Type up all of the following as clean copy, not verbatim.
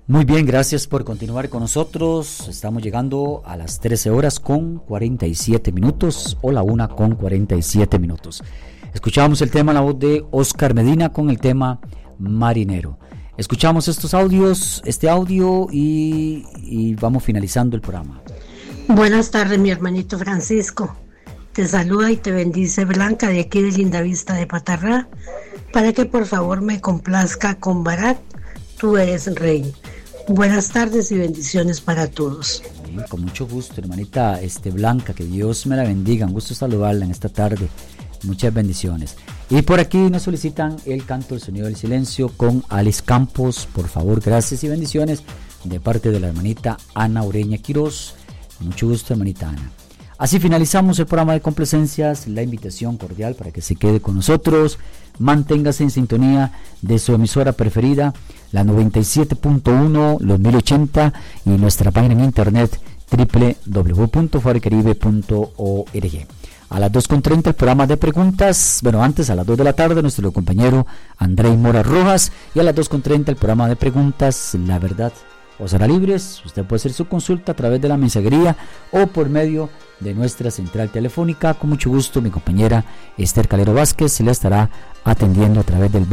Muy bien, gracias por continuar con nosotros. Estamos llegando a las 13 horas con 47 minutos o la 1 con 47 minutos. Escuchamos el tema en la voz de Oscar Medina con el tema Marinero. Escuchamos este audio y vamos finalizando el programa. Buenas tardes, mi hermanito Francisco. Te saluda y te bendice Blanca de aquí de Lindavista de Patarrá, para que por favor me complazca con Barak, tú eres rey. Buenas tardes y bendiciones para todos. Sí, con mucho gusto, hermanita Blanca, que Dios me la bendiga, un gusto saludarla en esta tarde, muchas bendiciones. Y por aquí nos solicitan el canto El Sonido del Silencio con Alice Campos, por favor, gracias y bendiciones de parte de la hermanita Ana Ureña Quiroz, mucho gusto, hermanita Ana. Así finalizamos el programa de complacencias, la invitación cordial para que se quede con nosotros, manténgase en sintonía de su emisora preferida, la 97.1, los 1080 y nuestra página en internet www.farecaribe.org. A las 2:30 el programa de preguntas, antes a las 2 de la tarde nuestro compañero Andrei Mora Rojas, y a las 2:30 el programa de preguntas, La Verdad os hará libres. Usted puede hacer su consulta a través de la mensajería o por medio de nuestra central telefónica. Con mucho gusto mi compañera Esther Calero Vázquez se le estará atendiendo a través del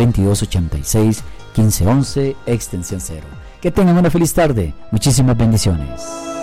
2286-1511 extensión 0. Que tengan una feliz tarde, muchísimas bendiciones.